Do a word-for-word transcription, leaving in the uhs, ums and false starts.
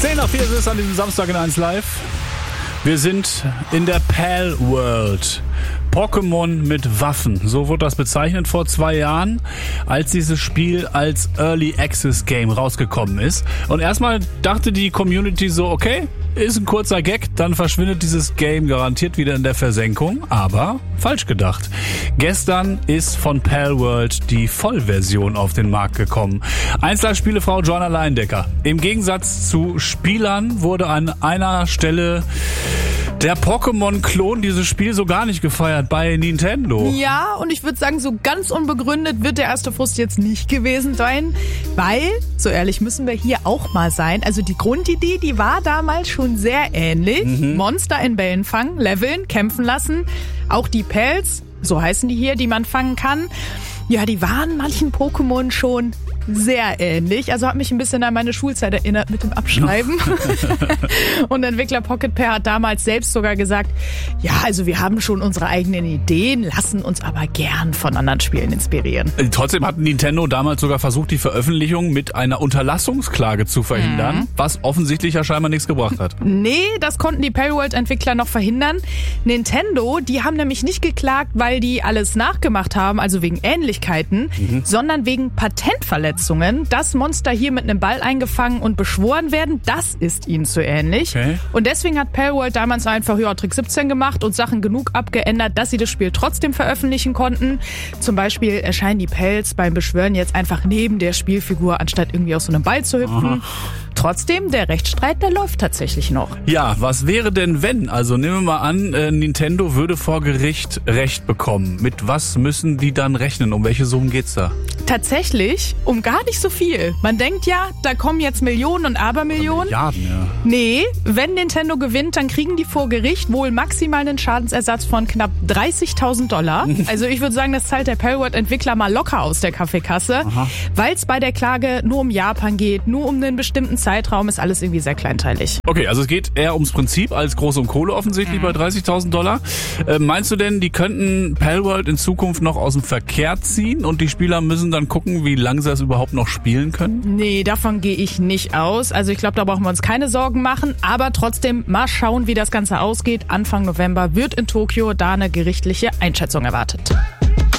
zehn nach vier ist es an diesem Samstag in eins Live. Wir sind in der Pal World. Pokémon mit Waffen. So wurde das bezeichnet vor zwei Jahren, als dieses Spiel als Early Access Game rausgekommen ist. Und erstmal dachte die Community so, okay, ist ein kurzer Gag, dann verschwindet dieses Game garantiert wieder in der Versenkung. Aber falsch gedacht. Gestern ist von Pal World die Vollversion auf den Markt gekommen. Einzelspielefrau Joanna Leindecker. Im Gegensatz zu Spielern wurde an einer Stelle der Pokémon-Klon dieses Spiel so gar nicht gefeiert bei Nintendo. Ja, und ich würde sagen, so ganz unbegründet wird der erste Frust jetzt nicht gewesen sein, weil, so ehrlich müssen wir hier auch mal sein, also die Grundidee, die war damals schon sehr ähnlich. Mhm. Monster in Bällen fangen, leveln, kämpfen lassen. Auch die Pals, so heißen die hier, die man fangen kann, ja, die waren manchen Pokémon schon sehr ähnlich. Also hat mich ein bisschen an meine Schulzeit erinnert mit dem Abschreiben. Und Entwickler Pocket Pair hat damals selbst sogar gesagt, ja, also wir haben schon unsere eigenen Ideen, lassen uns aber gern von anderen Spielen inspirieren. Trotzdem hat Nintendo damals sogar versucht, die Veröffentlichung mit einer Unterlassungsklage zu verhindern, mhm. was offensichtlich ja scheinbar nichts gebracht hat. Nee, das konnten die Palworld-Entwickler noch verhindern. Nintendo, die haben nämlich nicht geklagt, weil die alles nachgemacht haben, also wegen Ähnlichkeiten, mhm. sondern wegen Patentverletzungen. Das Monster hier mit einem Ball eingefangen und beschworen werden, das ist ihnen zu ähnlich. Okay. Und deswegen hat Palworld damals einfach ja, Trick siebzehn gemacht und Sachen genug abgeändert, dass sie das Spiel trotzdem veröffentlichen konnten. Zum Beispiel erscheinen die Pals beim Beschwören jetzt einfach neben der Spielfigur, anstatt irgendwie aus so einem Ball zu hüpfen. Aha. Trotzdem, der Rechtsstreit, der läuft tatsächlich noch. Ja, was wäre denn wenn? Also nehmen wir mal an, äh, Nintendo würde vor Gericht Recht bekommen. Mit was müssen die dann rechnen? Um welche Summen geht's da? Tatsächlich um gar nicht so viel. Man denkt ja, da kommen jetzt Millionen und Abermillionen. Milliarden, ja. Nee, wenn Nintendo gewinnt, dann kriegen die vor Gericht wohl maximal einen Schadensersatz von knapp dreißigtausend Dollar. Also ich würde sagen, das zahlt der Palworld-Entwickler mal locker aus der Kaffeekasse, weil es bei der Klage nur um Japan geht, nur um einen bestimmten Zeitraum, ist alles irgendwie sehr kleinteilig. Okay, also es geht eher ums Prinzip als Groß um Kohle offensichtlich mhm. bei dreißigtausend Dollar. Äh, meinst du denn, die könnten Palworld in Zukunft noch aus dem Verkehr ziehen und die Spieler müssen dann gucken, wie lange sie das überhaupt noch spielen können? Nee, davon gehe ich nicht aus. Also ich glaube, da brauchen wir uns keine Sorgen machen, aber trotzdem mal schauen, wie das Ganze ausgeht. Anfang November wird in Tokio da eine gerichtliche Einschätzung erwartet.